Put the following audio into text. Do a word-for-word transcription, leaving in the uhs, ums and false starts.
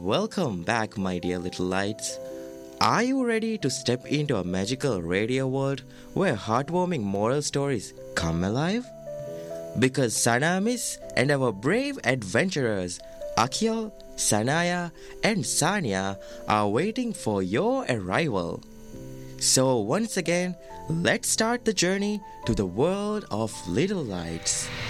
welcome back, my dear little lights. Are you ready to step into a magical radio world where heartwarming moral stories come alive? Because Sanamis and our brave adventurers, Akhil, Sanaya, and Sanya, are waiting for your arrival. So, once again, let's start the journey to the world of little lights.